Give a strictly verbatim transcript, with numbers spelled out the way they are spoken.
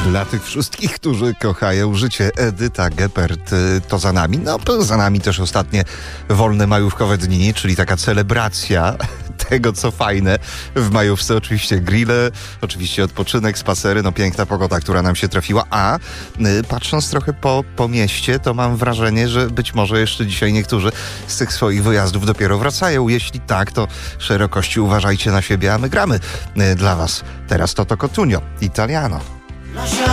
Dla tych wszystkich, którzy kochają życie, Edyta Geppert, to za nami. No, za nami też ostatnie wolne majówkowe dni, czyli taka celebracja tego, co fajne w majówce. Oczywiście grille, oczywiście odpoczynek, spacery, no piękna pogoda, która nam się trafiła. A y, patrząc trochę po, po mieście, to mam wrażenie, że być może jeszcze dzisiaj niektórzy z tych swoich wyjazdów dopiero wracają. Jeśli tak, to szerokości uważajcie na siebie, a my gramy y, dla was. Teraz Toto Cutugno, Italiano.